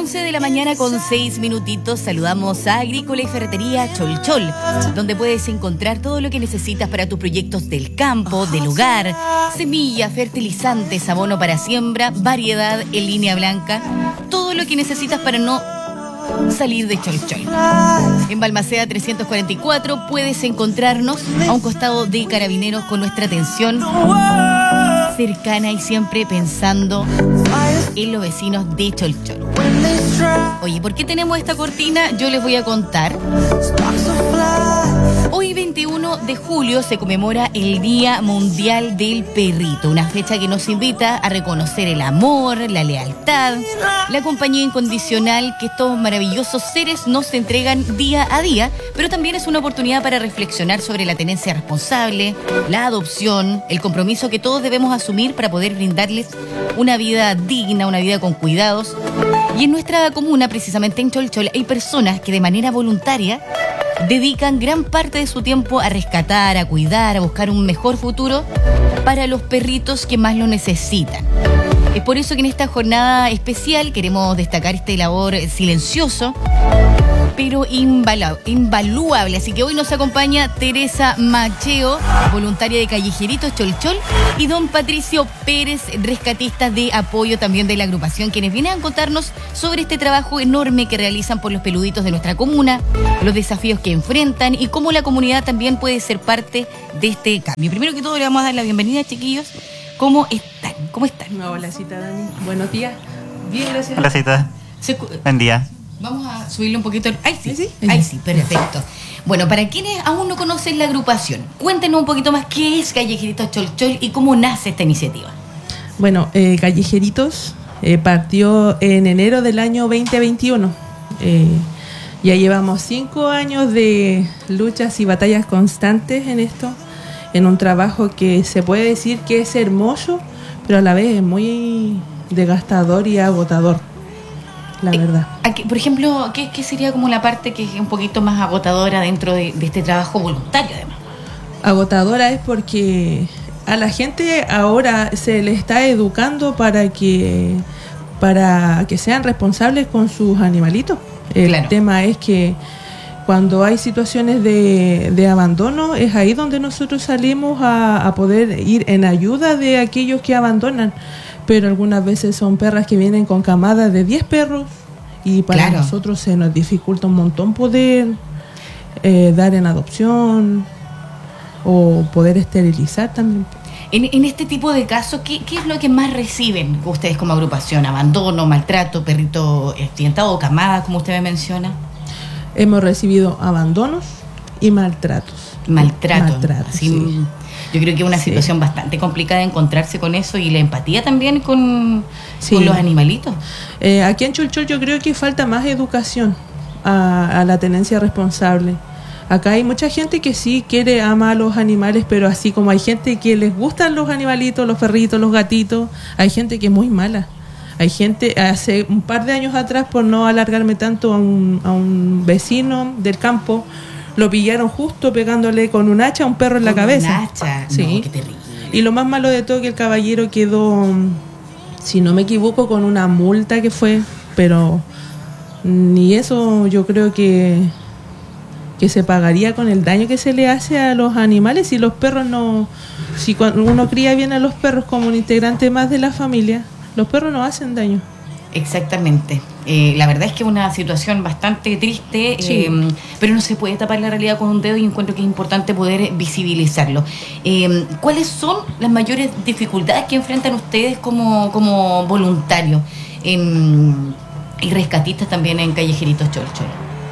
11 de la mañana con 6 minutitos saludamos a Agrícola y Ferretería Cholchol, donde puedes encontrar todo lo que necesitas para tus proyectos del campo, del hogar, semillas, fertilizantes, abono para siembra, variedad en línea blanca, todo lo que necesitas para no salir de Cholchol. En Balmaceda 344 puedes encontrarnos a un costado de Carabineros con nuestra atención cercana y siempre pensando en los vecinos de Cholchol. Oye, ¿por qué tenemos esta cortina? Yo les voy a contar. Hoy 21 de julio se conmemora el Día Mundial del Perrito, una fecha que nos invita a reconocer el amor, la lealtad, la compañía incondicional que estos maravillosos seres nos entregan día a día, pero también es una oportunidad para reflexionar sobre la tenencia responsable, la adopción, el compromiso que todos debemos asumir para poder brindarles una vida digna, una vida con cuidados. Y en nuestra comuna, precisamente en Cholchol, hay personas que de manera voluntaria dedican gran parte de su tiempo a rescatar, a cuidar, a buscar un mejor futuro para los perritos que más lo necesitan. Es por eso que en esta jornada especial queremos destacar este labor silencioso, pero invaluable. Así que hoy nos acompaña Teresa Macheo, voluntaria de Callejeritos Cholchol, y don Patricio Pérez, rescatista de apoyo también de la agrupación, quienes vienen a contarnos sobre este trabajo enorme que realizan por los peluditos de nuestra comuna, los desafíos que enfrentan y cómo la comunidad también puede ser parte de este cambio. Primero que todo le vamos a dar la bienvenida, chiquillos. ¿Cómo están? ¿Cómo están? Hola, cita Dani. Buenos días. Bien, gracias. Hola, cita. Buen día. Vamos a subirle un poquito. Ahí sí, ¿Sí? ahí sí, perfecto. Bueno, para quienes aún no conocen la agrupación, cuéntenos un poquito más qué es Callejeritos Cholchol y cómo nace esta iniciativa. Bueno, Callejeritos partió en enero del año 2021. Ya llevamos 5 años de luchas y batallas constantes en esto, en un trabajo que se puede decir que es hermoso, pero a la vez es muy desgastador y agotador. La verdad. Aquí, por ejemplo, ¿qué sería como la parte que es un poquito más agotadora dentro de este trabajo voluntario, además? Agotadora es porque a la gente ahora se le está educando para que sean responsables con sus animalitos. El tema es que cuando hay situaciones de abandono, es ahí donde nosotros salimos a poder ir en ayuda de aquellos que abandonan. Pero algunas veces son perras que vienen con camadas de 10 perros y para nosotros se nos dificulta un montón poder dar en adopción o poder esterilizar también. En este tipo de casos, ¿qué es lo que más reciben ustedes como agrupación? ¿Abandono, maltrato, perrito accidentado o camadas, como usted me menciona? Hemos recibido abandonos y maltratos. Maltratos, sí. Yo creo que es una situación bastante complicada encontrarse con eso y la empatía también con los animalitos. Aquí en Cholchol yo creo que falta más educación a la tenencia responsable. Acá hay mucha gente que sí ama a los animales, pero así como hay gente que les gustan los animalitos, los perritos, los gatitos, hay gente que es muy mala. Hay gente, hace un par de años atrás, por no alargarme tanto, a un vecino del campo, lo pillaron justo pegándole con un hacha a un perro en la cabeza. ¿Un hacha? Sí. No, qué terrible. Y lo más malo de todo es que el caballero quedó, si no me equivoco, con una multa que fue, pero ni eso yo creo que se pagaría con el daño que se le hace a los animales. Si los perros no, si cuando uno cría bien a los perros como un integrante más de la familia, los perros no hacen daño. Exactamente. La verdad es que es una situación bastante triste, pero no se puede tapar la realidad con un dedo y encuentro que es importante poder visibilizarlo. ¿Cuáles son las mayores dificultades que enfrentan ustedes como voluntarios y rescatistas también en Callejeritos Cholchol?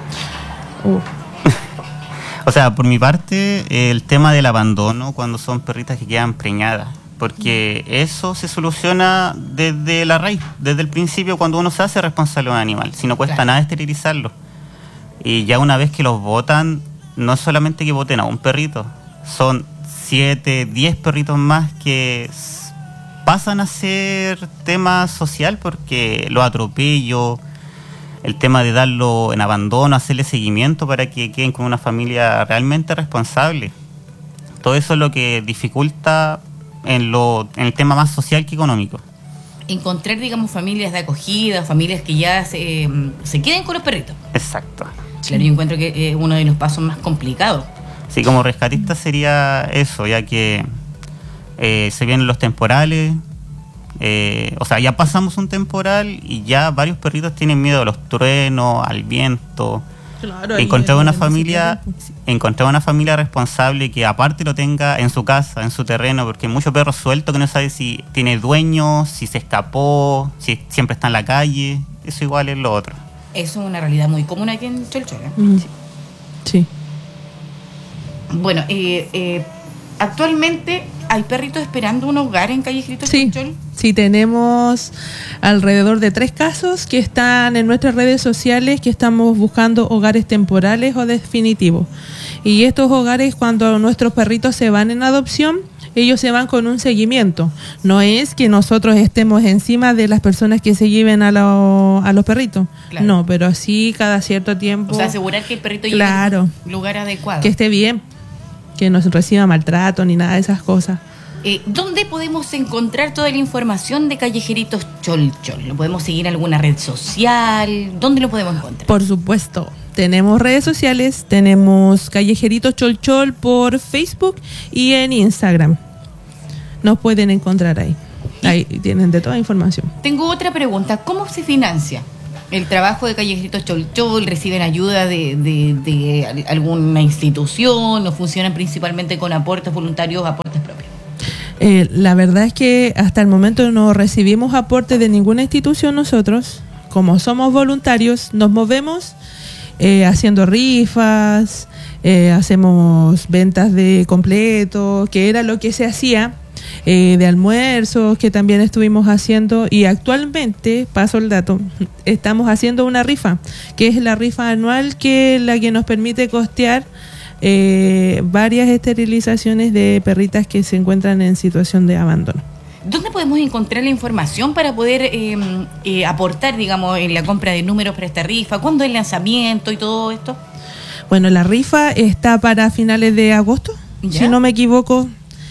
O sea, por mi parte, el tema del abandono cuando son perritas que quedan preñadas, porque eso se soluciona desde la raíz, desde el principio, cuando uno se hace responsable de un animal, si no cuesta nada esterilizarlo. Y ya una vez que los botan, no es solamente que boten a un perrito, son 7, 10 perritos más que pasan a ser tema social, porque los atropello, el tema de darlo en abandono, hacerle seguimiento para que queden con una familia realmente responsable. Todo eso es lo que dificulta en el tema más social que económico. encontrar, digamos, familias de acogida, familias que ya se queden con los perritos. Exacto. Claro, yo encuentro que es uno de los pasos más complicados. Sí, como rescatista sería eso, ya que se vienen los temporales, o sea, ya pasamos un temporal y ya varios perritos tienen miedo a los truenos, al viento. Claro, encontrar una familia responsable que aparte lo tenga en su casa, en su terreno, porque hay muchos perros sueltos que no sabe si tiene dueño, si se escapó, si siempre está en la calle. Eso igual es lo otro. Eso es una realidad muy común aquí en Cholchol. Sí. Bueno, actualmente hay perritos esperando un hogar en Callejeritos Cholchol. Sí, tenemos alrededor de 3 casos que están en nuestras redes sociales, que estamos buscando hogares temporales o definitivos. Y estos hogares, cuando nuestros perritos se van en adopción, ellos se van con un seguimiento. No es que nosotros estemos encima de las personas que se lleven a los perritos. Claro. No, pero así cada cierto tiempo. O sea, asegurar que el perrito llegue a un lugar adecuado. Que esté bien, que no reciba maltrato ni nada de esas cosas. ¿Dónde podemos encontrar toda la información de Callejeritos Cholchol? ¿Lo podemos seguir en alguna red social? ¿Dónde lo podemos encontrar? Por supuesto, tenemos redes sociales, tenemos Callejeritos Cholchol por Facebook y en Instagram. Nos pueden encontrar ahí. Ahí tienen de toda información. Tengo otra pregunta. ¿Cómo se financia el trabajo de Callejeritos Cholchol? ¿Reciben ayuda de alguna institución o funcionan principalmente con aportes voluntarios, aportes propios? La verdad es que hasta el momento no recibimos aportes de ninguna institución nosotros. Como somos voluntarios, nos movemos haciendo rifas, hacemos ventas de completo, que era lo que se hacía, de almuerzos, que también estuvimos haciendo. Y actualmente, paso el dato, estamos haciendo una rifa, que es la rifa anual, la que nos permite costear varias esterilizaciones de perritas que se encuentran en situación de abandono. ¿Dónde podemos encontrar la información para poder aportar, digamos, en la compra de números para esta rifa? ¿Cuándo es el lanzamiento y todo esto? Bueno, la rifa está para finales de agosto, si no me equivoco,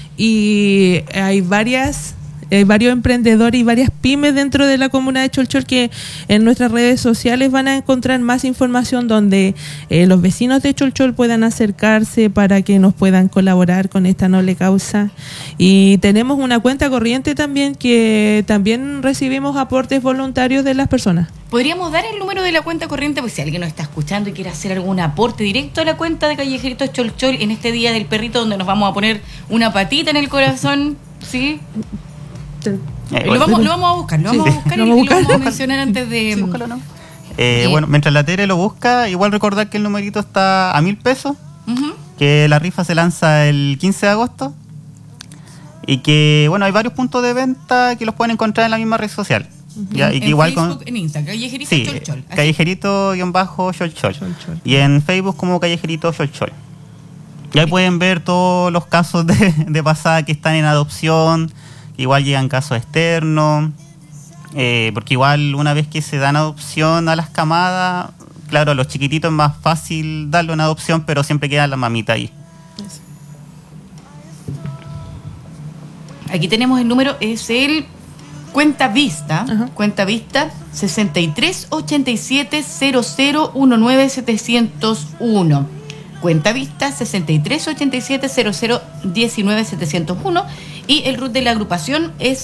y hay varios emprendedores y varias pymes dentro de la comuna de Cholchol que en nuestras redes sociales van a encontrar más información donde los vecinos de Cholchol puedan acercarse para que nos puedan colaborar con esta noble causa. Y tenemos una cuenta corriente también, que también recibimos aportes voluntarios de las personas. ¿Podríamos dar el número de la cuenta corriente? Pues si alguien nos está escuchando y quiere hacer algún aporte directo a la cuenta de Callejeritos Cholchol en este Día del Perrito, donde nos vamos a poner una patita en el corazón, ¿sí? Lo vamos a buscar y lo vamos a mencionar antes de... Sí, búscalo, ¿no? Bueno, mientras la Tere lo busca, igual recordar que el numerito está a 1.000 pesos, que la rifa se lanza el 15 de agosto y que, bueno, hay varios puntos de venta que los pueden encontrar en la misma red social. ¿Ya? Y que en igual Facebook, en Instagram, Callejeritos Cholchol. Callejerito-Cholchol. Y en Facebook como Callejeritos Cholchol. Y ahí pueden ver todos los casos de pasada que están en adopción. Igual llegan casos externos, porque igual una vez que se dan adopción a las camadas, claro, a los chiquititos es más fácil darle una adopción, pero siempre queda la mamita ahí. Aquí tenemos el número, es el Cuenta Vista, Cuenta Vista 63870019-701. Cuenta Vista 63870019-701. Y el RUT de la agrupación es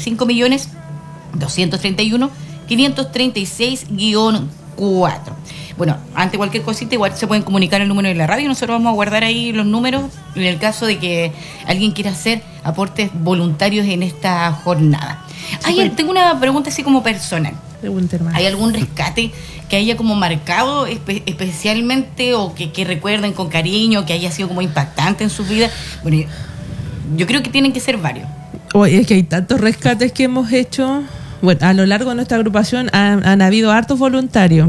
65.231.536-4. Bueno, ante cualquier cosita igual se pueden comunicar el número de la radio. Nosotros vamos a guardar ahí los números en el caso de que alguien quiera hacer aportes voluntarios en esta jornada. Tengo una pregunta así como personal. ¿Hay algún rescate que haya como marcado especialmente o que recuerden con cariño, que haya sido como impactante en su vida? Bueno, yo creo que tienen que ser varios. Es que hay tantos rescates que hemos hecho. Bueno, a lo largo de nuestra agrupación han habido hartos voluntarios.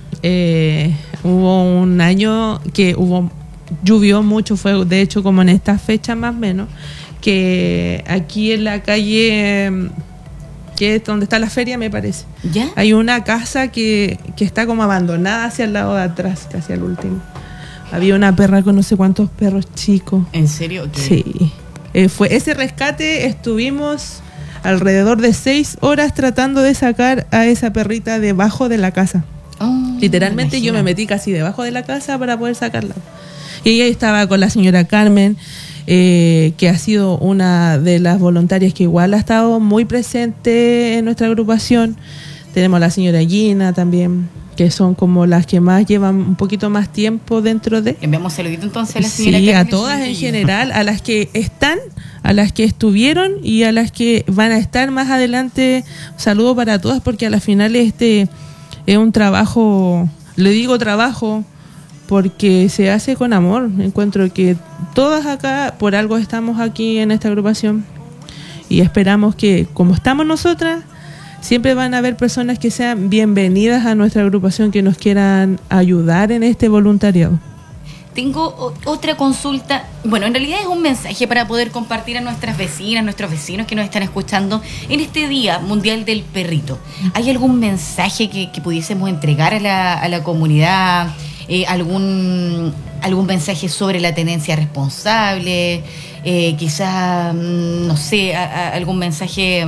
Hubo un año que llovió mucho, fue de hecho como en esta fecha más o menos, que aquí en la calle, que es donde está la feria me parece, ¿ya? Hay una casa que está como abandonada hacia el lado de atrás, hacia el último. Había una perra con no sé cuántos perros chicos. ¿En serio? ¿Qué? Sí. Fue ese rescate, estuvimos alrededor de 6 horas tratando de sacar a esa perrita debajo de la casa. Literalmente yo me metí casi debajo de la casa para poder sacarla. Y ella estaba con la señora Carmen, que ha sido una de las voluntarias que igual ha estado muy presente en nuestra agrupación. Tenemos a la señora Gina también, que son como las que más llevan un poquito más tiempo dentro de... Enviamos saludito entonces a la señora Sí, Carmen, a todas en general, a las que están, a las que estuvieron y a las que van a estar más adelante. Un saludo para todas, porque a la final es un trabajo, le digo trabajo, porque se hace con amor. Encuentro que todas acá, por algo estamos aquí en esta agrupación, y esperamos que, como estamos nosotras, siempre van a haber personas que sean bienvenidas a nuestra agrupación, que nos quieran ayudar en este voluntariado. Tengo otra consulta. Bueno, en realidad es un mensaje para poder compartir a nuestras vecinas, nuestros vecinos que nos están escuchando en este Día Mundial del Perrito. ¿Hay algún mensaje que pudiésemos entregar a la comunidad? ¿Algún mensaje sobre la tenencia responsable? Quizás, no sé, algún mensaje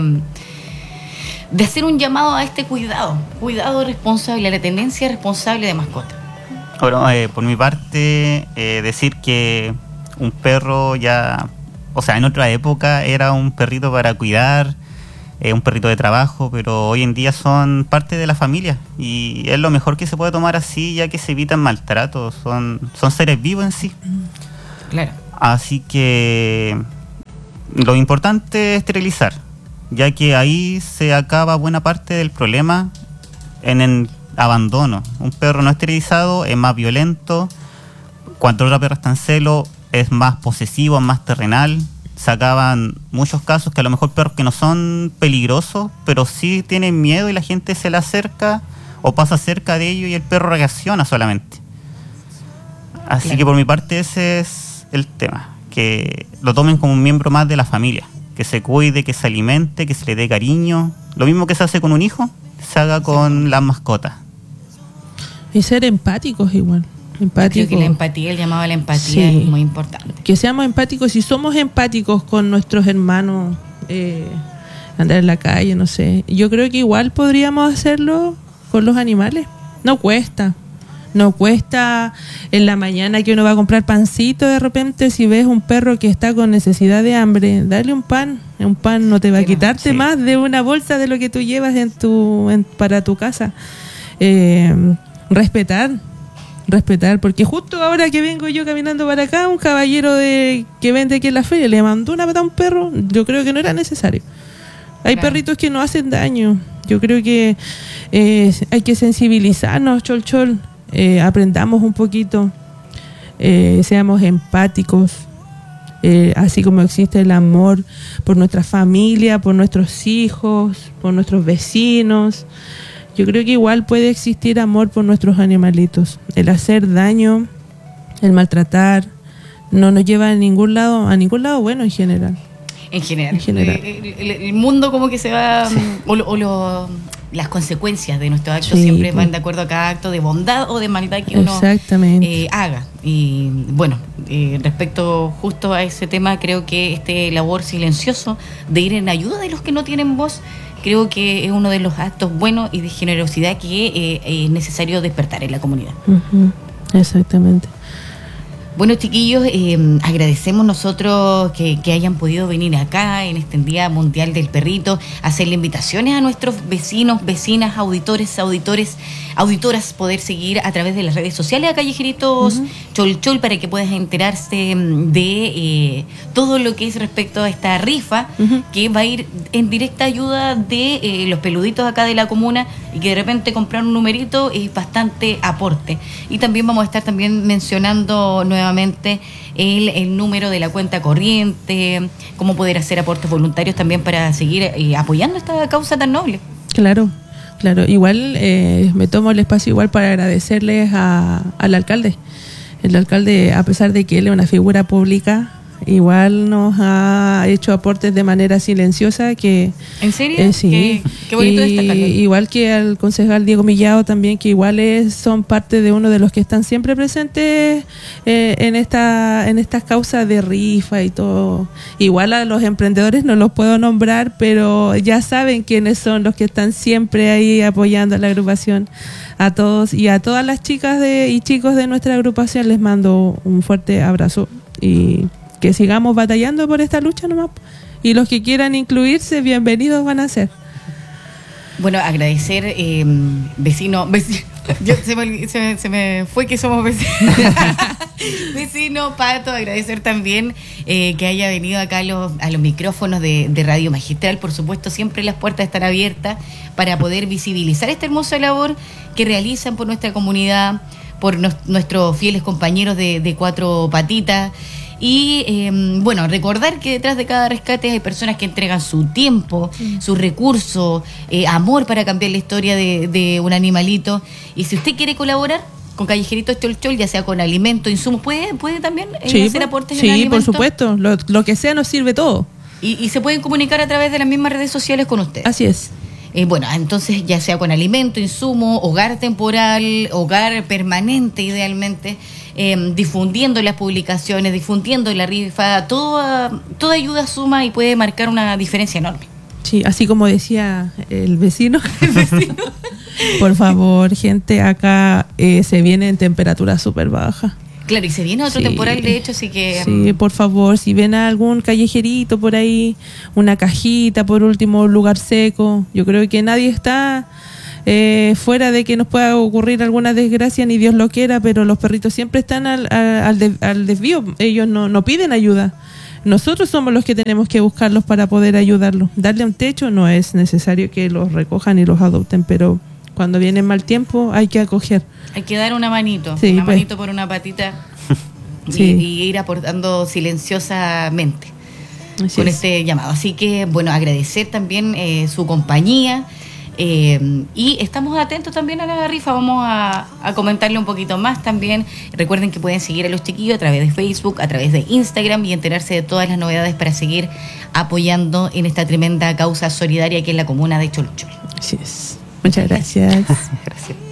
de hacer un llamado a este cuidado responsable, a la tenencia responsable de mascota. Bueno, por mi parte, decir que un perro ya, o sea, en otra época era un perrito para cuidar, un perrito de trabajo, pero hoy en día son parte de la familia y es lo mejor que se puede tomar así, ya que se evitan maltratos, son seres vivos en sí. Claro. Así que lo importante es esterilizar, ya que ahí se acaba buena parte del problema en el abandono. Un perro no esterilizado es más violento, cuando otra perra está en celo es más posesivo, es más terrenal. Se acaban muchos casos que a lo mejor perros que no son peligrosos, pero sí tienen miedo y la gente se le acerca o pasa cerca de ellos y el perro reacciona solamente. Así claro. Que por mi parte ese es el tema, que lo tomen como un miembro más de la familia, que se cuide, que se alimente, que se le dé cariño. Lo mismo que se hace con un hijo, se haga con las mascotas. Y ser empáticos igual. Creo que la empatía, el llamado a la empatía es muy importante. Que seamos empáticos, si somos empáticos con nuestros hermanos, andar en la calle, no sé. Yo creo que igual podríamos hacerlo con los animales. No cuesta en la mañana que uno va a comprar pancito, de repente si ves un perro que está con necesidad de hambre, dale un pan no te va a quitarte más de una bolsa de lo que tú llevas para tu casa. Respetar, porque justo ahora que vengo yo caminando para acá, un caballero que vende aquí en la feria le mandó una patada a un perro. Yo creo que no era necesario. Hay perritos que no hacen daño. Yo creo que hay que sensibilizarnos, chol. Aprendamos un poquito, seamos empáticos, así como existe el amor por nuestra familia, por nuestros hijos, por nuestros vecinos. Yo creo que igual puede existir amor por nuestros animalitos. El hacer daño, el maltratar, no nos lleva a ningún lado bueno en general. En general. El mundo como que se va, sí. Las consecuencias de nuestros actos siempre van de acuerdo a cada acto de bondad o de maldad que uno haga. Y bueno, respecto justo a ese tema, creo que este labor silencioso de ir en ayuda de los que no tienen voz, creo que es uno de los actos buenos y de generosidad que es necesario despertar en la comunidad. Exactamente. Bueno, chiquillos, agradecemos nosotros que hayan podido venir acá en este Día Mundial del Perrito, hacerle invitaciones a nuestros vecinos, vecinas, auditoras, poder seguir a través de las redes sociales a Callejeritos Chol para que puedas enterarse de todo lo que es respecto a esta rifa que va a ir en directa ayuda de los peluditos acá de la comuna, y que de repente comprar un numerito es bastante aporte. Y también vamos a estar también mencionando nuevamente el número de la cuenta corriente, cómo poder hacer aportes voluntarios también para seguir apoyando esta causa tan noble. Claro. Igual me tomo el espacio igual para agradecerles al alcalde. El alcalde, a pesar de que él es una figura pública, igual nos ha hecho aportes de manera silenciosa que... ¿En serio? Sí. Qué bonito destacarlo. Igual que al concejal Diego Millado también, que igual son parte de uno de los que están siempre presentes en estas causas de rifa y todo. Igual a los emprendedores no los puedo nombrar, pero ya saben quiénes son los que están siempre ahí apoyando a la agrupación. A todos y a todas las chicas y chicos de nuestra agrupación les mando un fuerte abrazo y que sigamos batallando por esta lucha nomás. Y los que quieran incluirse, bienvenidos van a ser. Bueno, agradecer, vecino, se me fue que somos vecinos. Vecino Pato, agradecer también que haya venido acá a los micrófonos de Radio Magistral. Por supuesto, siempre las puertas están abiertas para poder visibilizar esta hermosa labor que realizan por nuestra comunidad, por nuestros fieles compañeros de Cuatro Patitas. Y bueno, recordar que detrás de cada rescate hay personas que entregan su tiempo, sus recursos, amor para cambiar la historia de un animalito. Y si usted quiere colaborar con Callejeritos Chol Chol, ya sea con alimento, insumos, puede también hacer aportes en alimento. Sí, por supuesto, lo que sea nos sirve todo. Y se pueden comunicar a través de las mismas redes sociales con usted. Así es. Bueno, entonces ya sea con alimento, insumo, hogar temporal, hogar permanente idealmente, difundiendo las publicaciones, difundiendo la rifa, toda ayuda suma y puede marcar una diferencia enorme. Sí, así como decía el vecino. Por favor, gente, acá se viene en temperatura súper baja. Claro, y se viene otro temporal, de hecho, así que... Sí, por favor, si ven a algún callejerito por ahí, una cajita, por último, un lugar seco, yo creo que nadie está fuera de que nos pueda ocurrir alguna desgracia, ni Dios lo quiera, pero los perritos siempre están al desvío, ellos no piden ayuda. Nosotros somos los que tenemos que buscarlos para poder ayudarlos. Darle un techo no es necesario que los recojan y los adopten, pero... Cuando viene mal tiempo hay que acoger. Hay que dar una manito, manito por una patita y ir aportando silenciosamente con este llamado. Así que, bueno, agradecer también su compañía y estamos atentos también a la rifa. Vamos a comentarle un poquito más también. Recuerden que pueden seguir a los chiquillos a través de Facebook, a través de Instagram y enterarse de todas las novedades para seguir apoyando en esta tremenda causa solidaria que es la comuna de Chol Chol. Así es. Muchas gracias. Gracias.